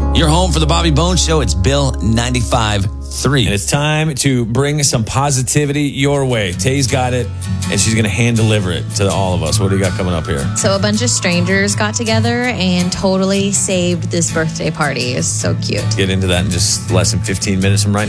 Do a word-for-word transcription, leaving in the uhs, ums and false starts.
Your home for the Bobby Bones Show. It's Bill ninety-five point three. And it's time to bring some positivity your way. Tay's got it, and she's going to hand deliver it to all of us. What do you got coming up here? So a bunch of strangers got together and totally saved this birthday party. It's so cute. Get into that in just less than fifteen minutes from right now.